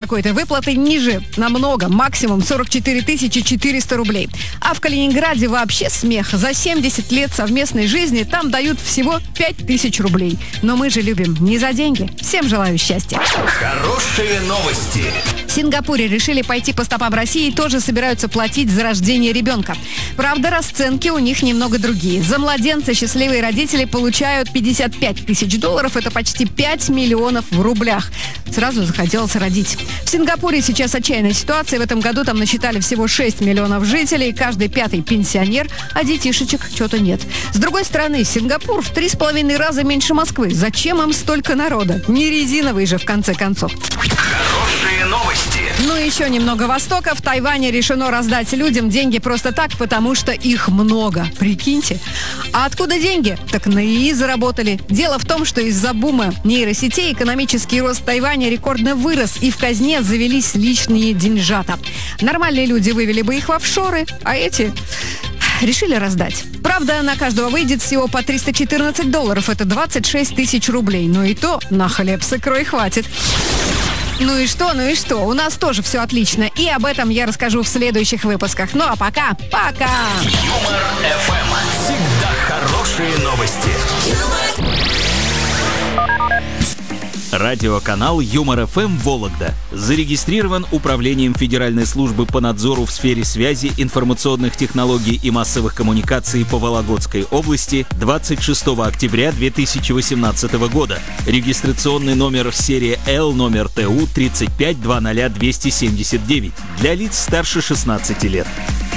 какой-то выплаты ниже намного, максимум 44 400 рублей. А в Калининграде вообще смех. За 70 лет совместной жизни там дают всего 5000 рублей. Но мы же любим не за деньги. Всем желаю счастья. Хорошие новости. В Сингапуре решили пойти по стопам России и тоже собираются платить за рождение ребенка. Правда, расценки у них немного другие. За младенца счастливые родители получают 55 тысяч долларов. Это почти 5 миллионов в рублях. Сразу захотелось родить. В Сингапуре сейчас отчаянная ситуация. В этом году там насчитали всего 6 миллионов жителей. Каждый 5-й пенсионер, а детишечек что-то нет. С другой стороны, Сингапур в 3,5 раза меньше Москвы. Зачем им столько народа? Не резиновый же, в конце концов. Хорошие новости. Ну и еще немного Востока. В Тайване решено раздать людям деньги просто так, потому что их много. Прикиньте. А откуда деньги? Так на ИИ заработали. Дело в том, что из-за бума нейросетей экономический рост Тайваня рекордно вырос, и в казне завелись лишние деньжата. Нормальные люди вывели бы их в офшоры, а эти решили раздать. Правда, на каждого выйдет всего по 314 долларов. Это 26 тысяч рублей. Но и то на хлеб с икрой хватит. Ну и что? У нас тоже все отлично. И об этом я расскажу в следующих выпусках. Ну а пока. Юмор ФМ. Всегда хорошие новости. Радиоканал Юмор ФМ Вологда зарегистрирован Управлением Федеральной службы по надзору в сфере связи, информационных технологий и массовых коммуникаций по Вологодской области 26 октября 2018 года. Регистрационный номер серия L, номер ТУ 3520279 для лиц старше 16 лет.